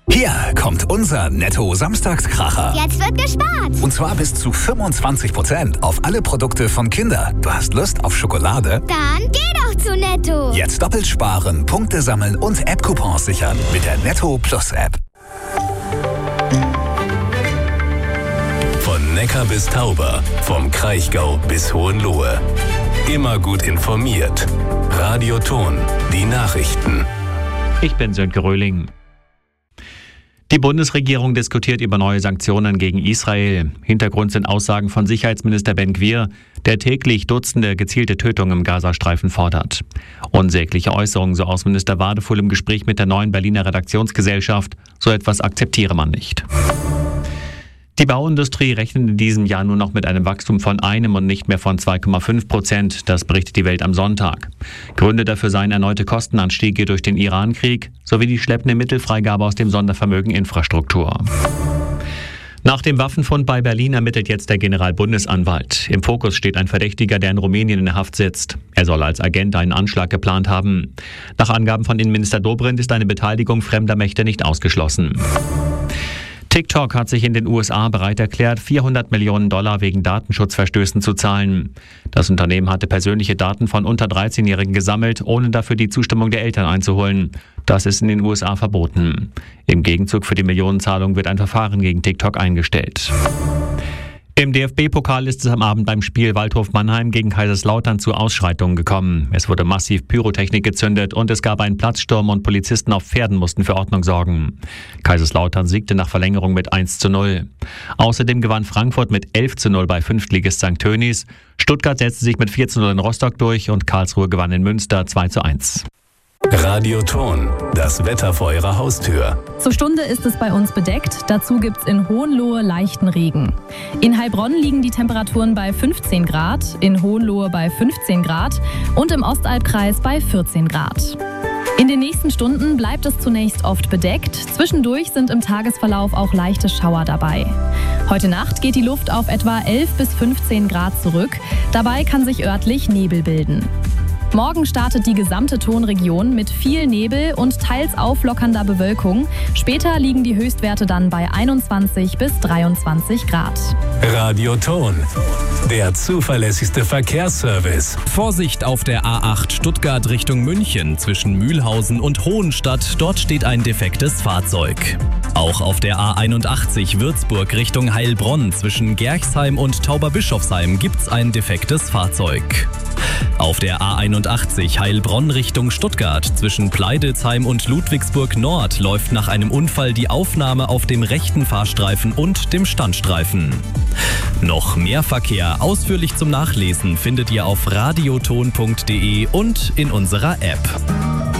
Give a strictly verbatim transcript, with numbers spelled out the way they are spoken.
Hier kommt unser Netto-Samstagskracher. Jetzt wird gespart. Und zwar bis zu fünfundzwanzig Prozent auf alle Produkte von Kinder. Du hast Lust auf Schokolade? Dann geh doch zu Netto. Jetzt doppelt sparen, Punkte sammeln und App-Coupons sichern mit der Netto Plus App. Von Neckar bis Tauber, vom Kraichgau bis Hohenlohe. Immer gut informiert. Radio Ton, die Nachrichten. Ich bin Sönke Röhling. Die Bundesregierung diskutiert über neue Sanktionen gegen Israel. Hintergrund sind Aussagen von Sicherheitsminister Ben-Gvir, der täglich Dutzende gezielte Tötungen im Gazastreifen fordert. Unsägliche Äußerungen, so Außenminister Wadefuhl im Gespräch mit der neuen Berliner Redaktionsgesellschaft. So etwas akzeptiere man nicht. Die Bauindustrie rechnet in diesem Jahr nur noch mit einem Wachstum von einem und nicht mehr von zwei Komma fünf Prozent. Das berichtet die Welt am Sonntag. Gründe dafür seien erneute Kostenanstiege durch den Iran-Krieg sowie die schleppende Mittelfreigabe aus dem Sondervermögen Infrastruktur. Nach dem Waffenfund bei Berlin ermittelt jetzt der Generalbundesanwalt. Im Fokus steht ein Verdächtiger, der in Rumänien in der Haft sitzt. Er soll als Agent einen Anschlag geplant haben. Nach Angaben von Innenminister Dobrindt ist eine Beteiligung fremder Mächte nicht ausgeschlossen. TikTok hat sich in den U S A bereit erklärt, vierhundert Millionen Dollar wegen Datenschutzverstößen zu zahlen. Das Unternehmen hatte persönliche Daten von unter dreizehnjährigen gesammelt, ohne dafür die Zustimmung der Eltern einzuholen. Das ist in den U S A verboten. Im Gegenzug für die Millionenzahlung wird ein Verfahren gegen TikTok eingestellt. Im D F B-Pokal ist es am Abend beim Spiel Waldhof Mannheim gegen Kaiserslautern zu Ausschreitungen gekommen. Es wurde massiv Pyrotechnik gezündet und es gab einen Platzsturm und Polizisten auf Pferden mussten für Ordnung sorgen. Kaiserslautern siegte nach Verlängerung mit eins zu null. Außerdem gewann Frankfurt mit elf zu null bei Fünftligist Sankt Tönis. Stuttgart setzte sich mit vier zu null in Rostock durch und Karlsruhe gewann in Münster zwei zu eins. Radio Ton, das Wetter vor Ihrer Haustür. Zur Stunde ist es bei uns bedeckt. Dazu gibt es in Hohenlohe leichten Regen. In Heilbronn liegen die Temperaturen bei fünfzehn Grad, in Hohenlohe bei fünfzehn Grad und im Ostalbkreis bei vierzehn Grad. In den nächsten Stunden bleibt es zunächst oft bedeckt. Zwischendurch sind im Tagesverlauf auch leichte Schauer dabei. Heute Nacht geht die Luft auf etwa elf bis fünfzehn Grad zurück. Dabei kann sich örtlich Nebel bilden. Morgen startet die gesamte Tonregion mit viel Nebel und teils auflockernder Bewölkung. Später liegen die Höchstwerte dann bei einundzwanzig bis dreiundzwanzig Grad. Radio Ton, der zuverlässigste Verkehrsservice. Vorsicht auf der A acht Stuttgart Richtung München zwischen Mühlhausen und Hohenstadt. Dort steht ein defektes Fahrzeug. Auch auf der A einundachtzig Würzburg Richtung Heilbronn zwischen Gerchsheim und Tauberbischofsheim gibt's ein defektes Fahrzeug. Auf der A einundachtzig Heilbronn Richtung Stuttgart zwischen Pleidelsheim und Ludwigsburg Nord läuft nach einem Unfall die Aufnahme auf dem rechten Fahrstreifen und dem Standstreifen. Noch mehr Verkehr ausführlich zum Nachlesen findet ihr auf radioton punkt de und in unserer App.